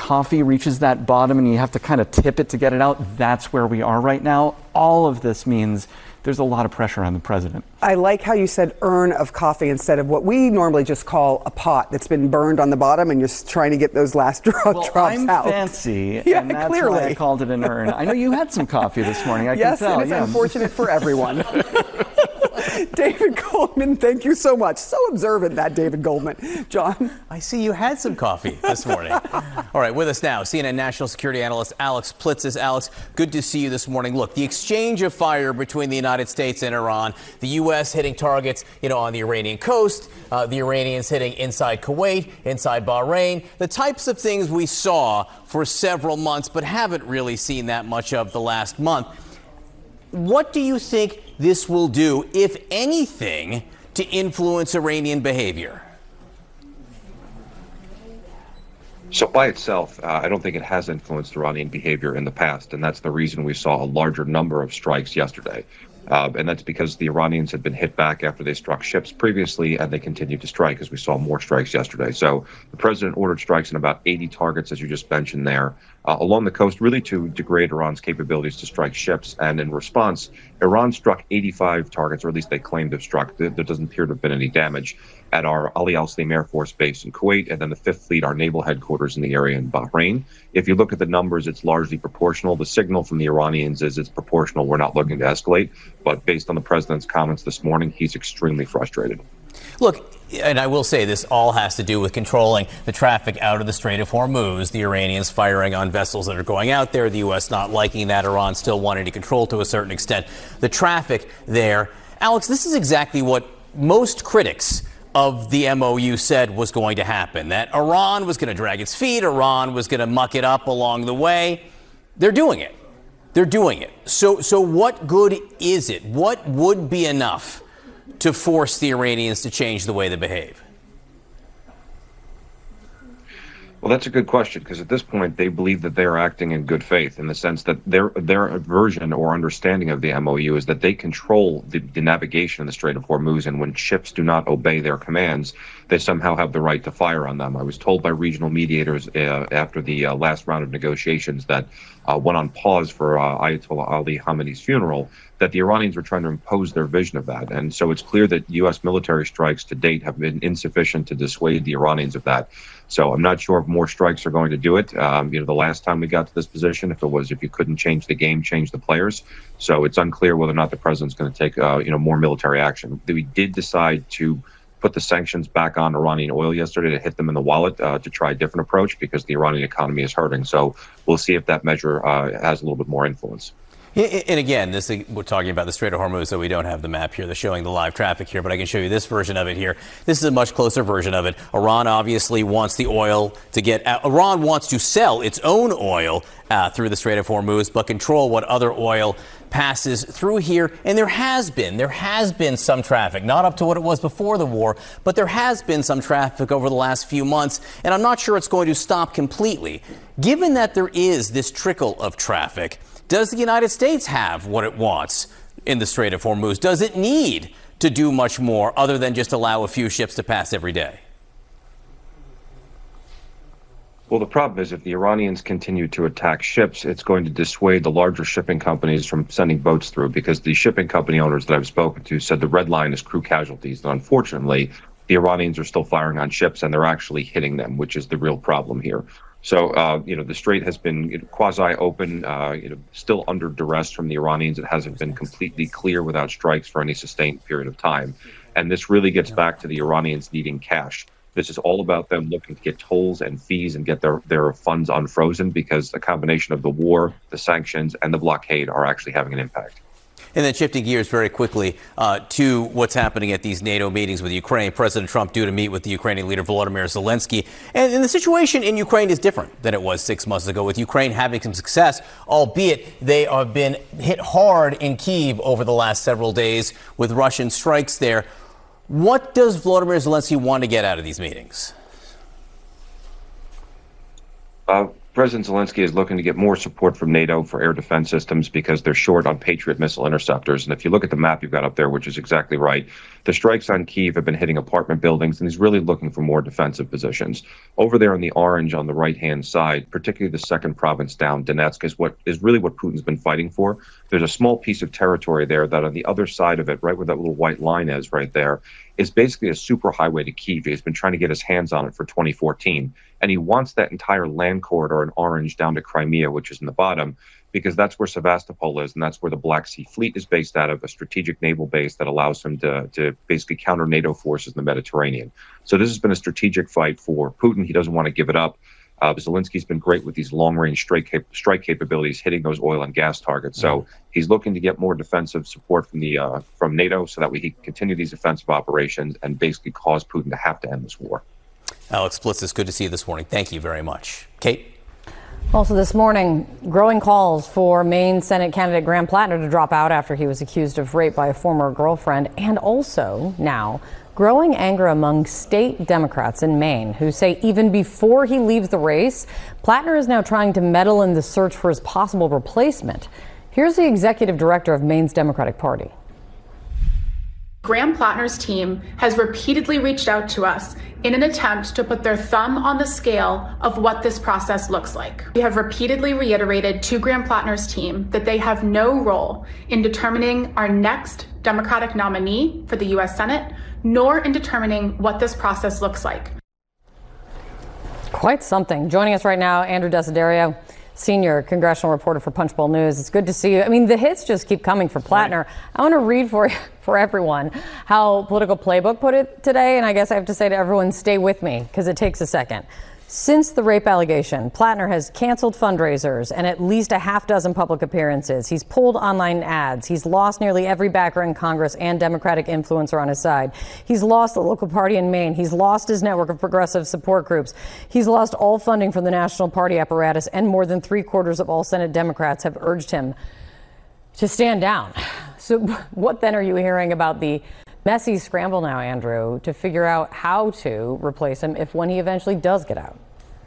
coffee reaches that bottom and you have to kind of tip it to get it out, that's where we are right now. All of this means there's a lot of pressure on the president. I like how you said urn of coffee instead of what we normally just call a pot that's been burned on the bottom and you're trying to get those last drops out. I'm fancy, yeah, and that's clearly. why I called it an urn. I know you had some coffee this morning, yes, can tell. And it's unfortunate for everyone. David Goldman, thank you so much. So observant, that David Goldman. John? I see you had some coffee this morning. All right, with us now, CNN national security analyst Alex Plitzis. Alex, good to see you this morning. Look, the exchange of fire between the United States and Iran, the U.S. hitting targets, on the Iranian coast, the Iranians hitting inside Kuwait, inside Bahrain, the types of things we saw for several months but haven't really seen that much of the last month. What do you think this will do, if anything, to influence Iranian behavior? So by itself, I don't think it has influenced Iranian behavior in the past, and that's the reason we saw a larger number of strikes yesterday. And that's because the Iranians had been hit back after they struck ships previously, and they continued to strike as we saw more strikes yesterday. So the president ordered strikes in about 80 targets, as you just mentioned there, along the coast, really to degrade Iran's capabilities to strike ships. And in response, Iran struck 85 targets, or at least they claimed to have struck. There doesn't appear to have been any damage at our Ali Al Sulaim Air Force Base in Kuwait, and then the 5th Fleet, our naval headquarters in the area in Bahrain. If you look at the numbers, it's largely proportional. The signal from the Iranians is it's proportional. We're not looking to escalate. But based on the president's comments this morning, he's extremely frustrated. Look, and I will say this all has to do with controlling the traffic out of the Strait of Hormuz, the Iranians firing on vessels that are going out there, the U.S. not liking that, Iran still wanting to control to a certain extent the traffic there. Alex, this is exactly what most critics of the MOU said was going to happen, that Iran was going to drag its feet, Iran was going to muck it up along the way. They're doing it. They're doing it. So what good is it? What would be enough to force the Iranians to change the way they behave? Well, that's a good question, because at this point, they believe that they are acting in good faith, in the sense that their version or understanding of the MOU is that they control the navigation in the Strait of Hormuz, and when ships do not obey their commands, they somehow have the right to fire on them. I was told by regional mediators after the last round of negotiations that went on pause for Ayatollah Ali Khamenei's funeral, that the Iranians were trying to impose their vision of that. And so it's clear that U.S. military strikes to date have been insufficient to dissuade the Iranians of that. So I'm not sure if more strikes are going to do it. The last time we got to this position, if you couldn't change the game, change the players. So it's unclear whether or not the president's going to take, more military action. We did decide to put the sanctions back on Iranian oil yesterday to hit them in the wallet, to try a different approach, because the Iranian economy is hurting. So we'll see if that measure has a little bit more influence. And again, we're talking about the Strait of Hormuz, so we don't have the map here. They're showing the live traffic here, but I can show you this version of it here. This is a much closer version of it. Iran obviously wants the oil to get out. Iran wants to sell its own oil through the Strait of Hormuz, but control what other oil passes through here. And there has been some traffic, not up to what it was before the war, but there has been some traffic over the last few months, and I'm not sure it's going to stop completely. Given that there is this trickle of traffic, does the United States have what it wants in the Strait of Hormuz? Does it need to do much more other than just allow a few ships to pass every day? Well, the problem is if the Iranians continue to attack ships, it's going to dissuade the larger shipping companies from sending boats through, because the shipping company owners that I've spoken to said the red line is crew casualties. And unfortunately, the Iranians are still firing on ships, and they're actually hitting them, which is the real problem here. So, the strait has been quasi-open, still under duress from the Iranians. It hasn't been completely clear without strikes for any sustained period of time. And this really gets back to the Iranians needing cash. This is all about them looking to get tolls and fees and get their funds unfrozen, because the combination of the war, the sanctions, and the blockade are actually having an impact. And then shifting gears very quickly to what's happening at these NATO meetings with Ukraine. President Trump due to meet with the Ukrainian leader Volodymyr Zelensky. And the situation in Ukraine is different than it was 6 months ago, with Ukraine having some success, albeit they have been hit hard in Kyiv over the last several days with Russian strikes there. What does Volodymyr Zelensky want to get out of these meetings? President Zelensky is looking to get more support from NATO for air defense systems because they're short on Patriot missile interceptors. And if you look at the map you've got up there, which is exactly right, the strikes on Kyiv have been hitting apartment buildings, and he's really looking for more defensive positions. Over there in the orange on the right-hand side, particularly the second province down, Donetsk, is really what Putin's been fighting for. There's a small piece of territory there that on the other side of it, right where that little white line is right there, is basically a superhighway to Kyiv. He's been trying to get his hands on it for 2014. And he wants that entire land corridor in orange down to Crimea, which is in the bottom, because that's where Sevastopol is, and that's where the Black Sea Fleet is based out of, a strategic naval base that allows him to basically counter NATO forces in the Mediterranean. So this has been a strategic fight for Putin. He doesn't want to give it up. Zelensky's been great with these long-range strike capabilities, hitting those oil and gas targets. So he's looking to get more defensive support from NATO so that he can continue these offensive operations and basically cause Putin to have to end this war. Alex Blitz, it's good to see you this morning. Thank you very much. Kate? Also this morning, growing calls for Maine Senate candidate Graham Plattner to drop out after he was accused of rape by a former girlfriend, and also now growing anger among state Democrats in Maine who say even before he leaves the race, Plattner is now trying to meddle in the search for his possible replacement. Here's the executive director of Maine's Democratic Party. Graham Plattner's team has repeatedly reached out to us in an attempt to put their thumb on the scale of what this process looks like. We have repeatedly reiterated to Graham Plattner's team that they have no role in determining our next Democratic nominee for the U.S. Senate, nor in determining what this process looks like. Quite something. Joining us right now, Andrew Desiderio, senior congressional reporter for Punchbowl News. It's good to see you. I mean, the hits just keep coming for Plattner. I want to read for everyone how Political Playbook put it today, and I guess I have to say to everyone, stay with me, because it takes a second. Since the rape allegation, Plattner has canceled fundraisers and at least a half dozen public appearances. He's pulled online ads. He's lost nearly every backer in Congress and Democratic influencer on his side. He's lost the local party in Maine. He's lost his network of progressive support groups. He's lost all funding from the national party apparatus, and more than 3/4 of all Senate Democrats have urged him to stand down. So what then are you hearing about the messy scramble now, Andrew, to figure out how to replace him when he eventually does get out?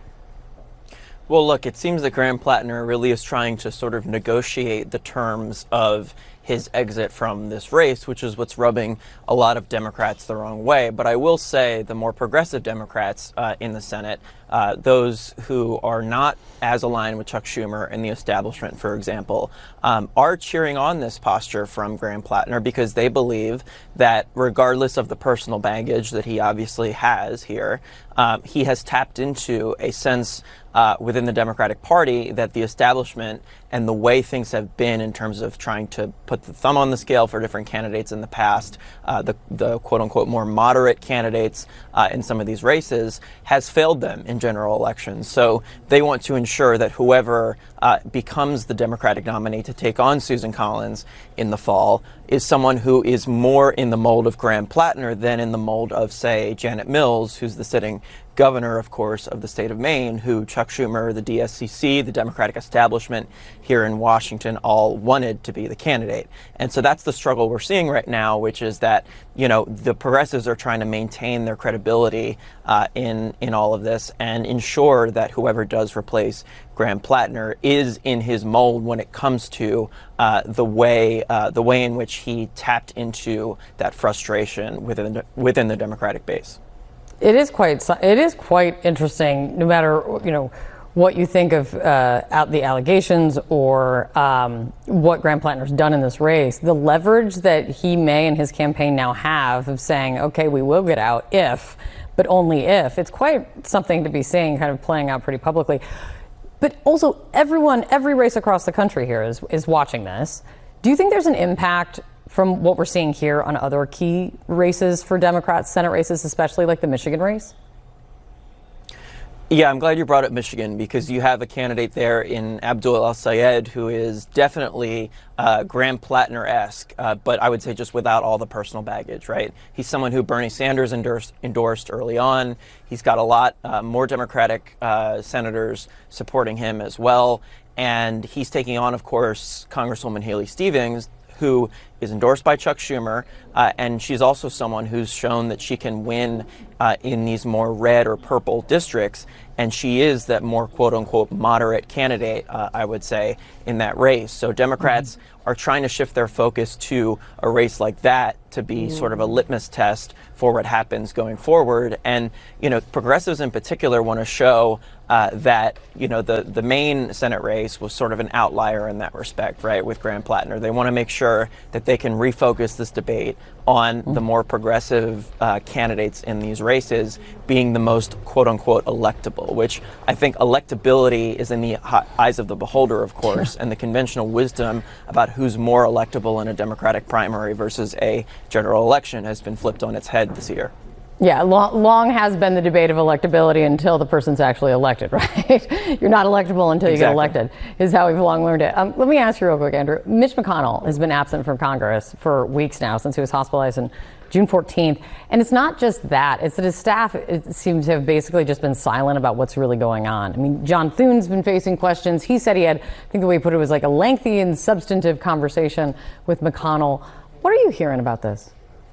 Well, look, it seems that Graham Plattner really is trying to sort of negotiate the terms of his exit from this race, which is what's rubbing a lot of Democrats the wrong way. But I will say the more progressive Democrats in the Senate, those who are not as aligned with Chuck Schumer and the establishment, for example, are cheering on this posture from Graham Plattner because they believe that regardless of the personal baggage that he obviously has here, he has tapped into a sense within the Democratic Party that the establishment and the way things have been in terms of trying to put the thumb on the scale for different candidates in the past, the quote-unquote more moderate candidates in some of these races, has failed them in general elections. So they want to ensure that whoever becomes the Democratic nominee to take on Susan Collins in the fall is someone who is more in the mold of Graham Plattner than in the mold of, say, Janet Mills, who's the sitting governor, of course, of the state of Maine, who Chuck Schumer, the DSCC, the Democratic establishment here in Washington all wanted to be the candidate. And so that's the struggle we're seeing right now, which is that, you know, the progressives are trying to maintain their credibility in all of this and ensure that whoever does replace Graham Plattner is in his mold when it comes to the way in which he tapped into that frustration within the Democratic base. It is quite interesting, no matter, you know, what you think of the allegations or what Graham Plattner's done in this race, the leverage that he may and his campaign now have of saying, okay, we will get out if, but only if. It's quite something to be seeing kind of playing out pretty publicly. But also every race across the country here is watching this. Do you think there's an impact from what we're seeing here on other key races for Democrats, Senate races, especially like the Michigan race? Yeah, I'm glad you brought up Michigan because you have a candidate there in Abdul El-Sayed who is definitely Graham Plattner-esque, but I would say just without all the personal baggage, right? He's someone who Bernie Sanders endorsed early on. He's got a lot more Democratic senators supporting him as well. And he's taking on, of course, Congresswoman Haley Stevens, who is endorsed by Chuck Schumer, and she's also someone who's shown that she can win in these more red or purple districts. and she is that more quote unquote moderate candidate, I would say, in that race. So Democrats are trying to shift their focus to a race like that to be sort of a litmus test for what happens going forward. And, progressives in particular want to show that, the main Senate race was sort of an outlier in that respect, right, with Graham Plattner. They want to make sure that they can refocus this debate on the more progressive candidates in these races being the most, quote unquote, electable, which I think electability is in the eyes of the beholder, of course, and the conventional wisdom about who's more electable in a Democratic primary versus a general election has been flipped on its head this year. Yeah, long has been the debate of electability until the person's actually elected, right? You're not electable until you get elected, is how we've long learned it. Let me ask you real quick, Andrew. Mitch McConnell has been absent from Congress for weeks now, since he was hospitalized on June 14th. And it's not just that. It's that his staff, it seems to have basically just been silent about what's really going on. I mean, John Thune's been facing questions. He said he had, I think the way he put it was like a lengthy and substantive conversation with McConnell. What are you hearing about this?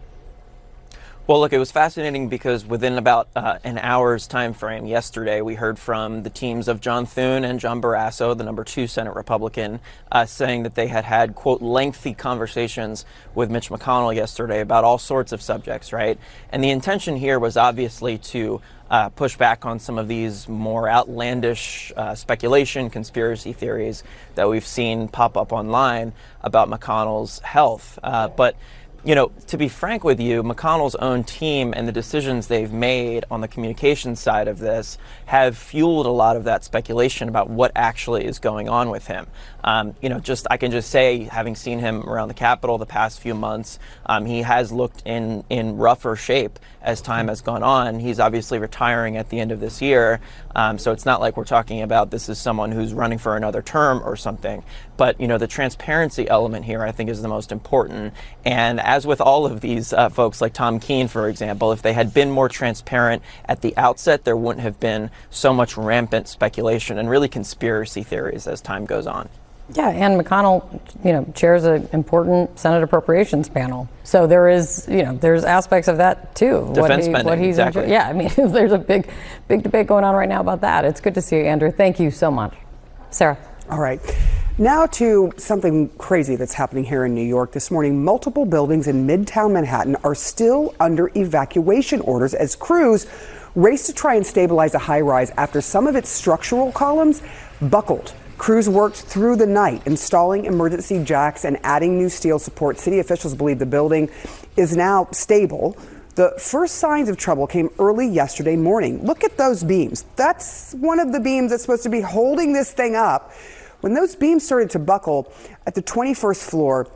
Well, look, it was fascinating because within about an hour's time frame yesterday, we heard from the teams of John Thune and John Barrasso, the number 2 Senate Republican, saying that they had, quote, lengthy conversations with Mitch McConnell yesterday about all sorts of subjects, right? And the intention here was obviously to push back on some of these more outlandish speculation, conspiracy theories that we've seen pop up online about McConnell's health. But to be frank with you, McConnell's own team and the decisions they've made on the communications side of this have fueled a lot of that speculation about what actually is going on with him. I can just say, having seen him around the Capitol the past few months, he has looked in rougher shape as time has gone on. He's obviously retiring at the end of this year, so it's not like we're talking about this is someone who's running for another term or something. But, the transparency element here, I think, is the most important. And as with all of these folks, like Tom Keene, for example, if they had been more transparent at the outset, there wouldn't have been so much rampant speculation and really conspiracy theories as time goes on. Yeah, and McConnell, chairs an important Senate Appropriations panel. So there is, there's aspects of that too. Defense spending, exactly. Yeah, I mean, there's a big debate going on right now about that. It's good to see you, Andrew. Thank you so much. Sarah. All right. Now to something crazy that's happening here in New York. This morning, multiple buildings in Midtown Manhattan are still under evacuation orders as crews race to try and stabilize a high-rise after some of its structural columns buckled. Crews worked through the night, installing emergency jacks and adding new steel support. City officials believe the building is now stable. The first signs of trouble came early yesterday morning. Look at those beams. That's one of the beams that's supposed to be holding this thing up. When those beams started to buckle at the 21st floor,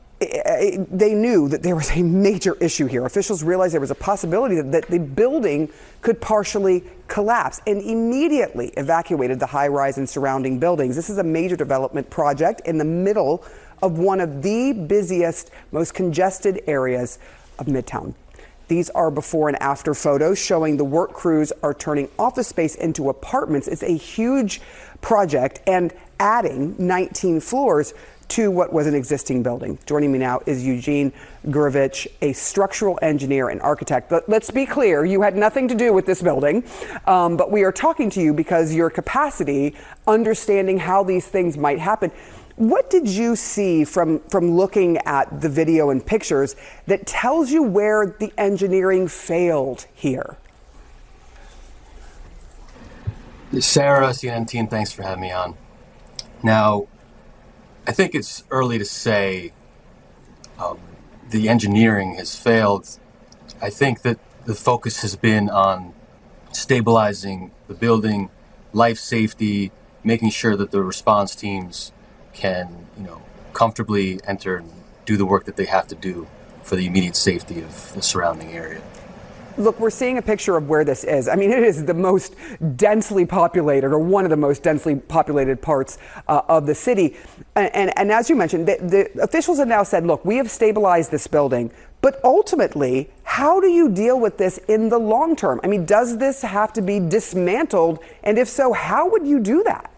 they knew that there was a major issue here. Officials realized there was a possibility that the building could partially collapse and immediately evacuated the high-rise and surrounding buildings. This is a major development project in the middle of one of the busiest, most congested areas of Midtown. These are before and after photos showing the work crews are turning office space into apartments. It's a huge project and adding 19 floors to what was an existing building. Joining me now is Eugene Gurevich, a structural engineer and architect. But let's be clear, you had nothing to do with this building, but we are talking to you because your capacity, understanding how these things might happen. What did you see from looking at the video and pictures that tells you where the engineering failed here? Sarah, CNN team, thanks for having me on. Now, I think it's early to say the engineering has failed. I think that the focus has been on stabilizing the building, life safety, making sure that the response teams can, comfortably enter and do the work that they have to do for the immediate safety of the surrounding area. Look, we're seeing a picture of where this is. I mean, it is the most densely populated, or one of the most densely populated parts of the city. And as you mentioned, the officials have now said, look, we have stabilized this building. But ultimately, how do you deal with this in the long term? I mean, does this have to be dismantled? And if so, how would you do that?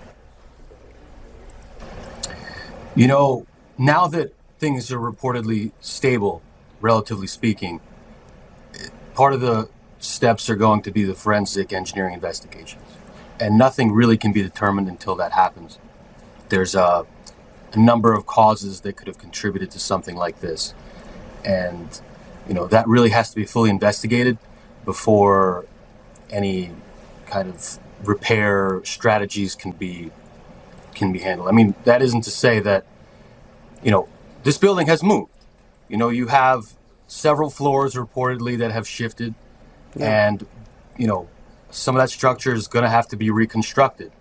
Now that things are reportedly stable, relatively speaking, part of the steps are going to be the forensic engineering investigations. And nothing really can be determined until that happens. There's a number of causes that could have contributed to something like this. And, that really has to be fully investigated before any kind of repair strategies can be handled. I mean, that isn't to say that, this building has moved. You have several floors reportedly that have shifted, and, some of that structure is going to have to be reconstructed.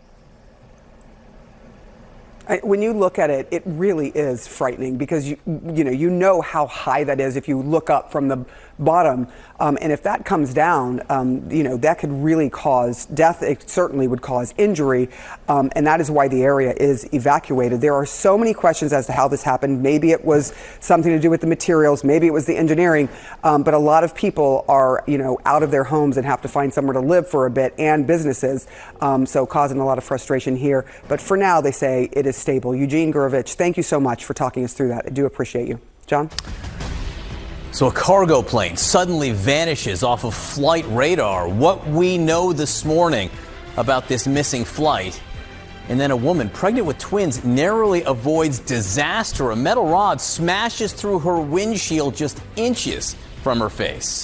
When you look at it, it really is frightening because you know how high that is if you look up from the bottom, and if that comes down, that could really cause death. It certainly would cause injury, and that is why the area is evacuated. There are so many questions as to how this happened. Maybe it was something to do with the materials, maybe it was the engineering, but a lot of people are out of their homes and have to find somewhere to live for a bit, and businesses, so causing a lot of frustration here. But for now, they say it is stable. Eugene Gurevich, thank you so much for talking us through that. I do appreciate you. John? So a cargo plane suddenly vanishes off of flight radar. What we know this morning about this missing flight. And then a woman pregnant with twins narrowly avoids disaster. A metal rod smashes through her windshield just inches from her face.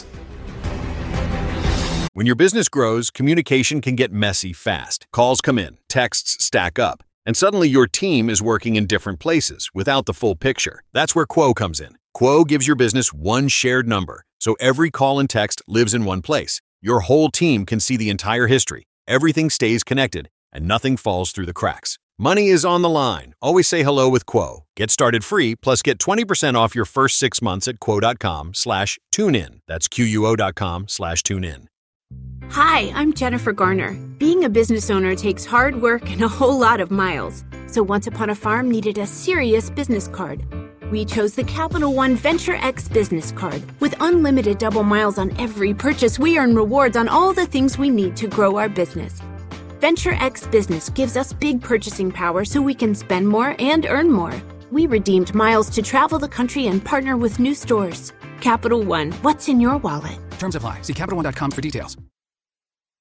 When your business grows, communication can get messy fast. Calls come in, texts stack up, and suddenly your team is working in different places without the full picture. That's where Quo comes in. Quo gives your business one shared number, so every call and text lives in one place. Your whole team can see the entire history. Everything stays connected, and nothing falls through the cracks. Money is on the line. Always say hello with Quo. Get started free, plus get 20% off your first 6 months at quo.com/tunein. That's QUO.com/tunein. Hi, I'm Jennifer Garner. Being a business owner takes hard work and a whole lot of miles. So Once Upon a Farm needed a serious business card. We chose the Capital One Venture X business card. With unlimited double miles on every purchase, we earn rewards on all the things we need to grow our business. Venture X Business gives us big purchasing power so we can spend more and earn more. We redeemed miles to travel the country and partner with new stores. Capital One, what's in your wallet? Terms apply. See CapitalOne.com for details.